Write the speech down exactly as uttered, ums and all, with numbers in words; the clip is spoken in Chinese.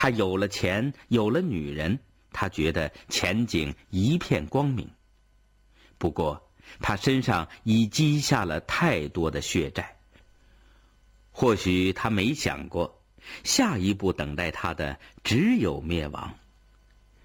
他有了钱，有了女人，他觉得前景一片光明。不过他身上已积下了太多的血债。或许他没想过，下一步等待他的只有灭亡。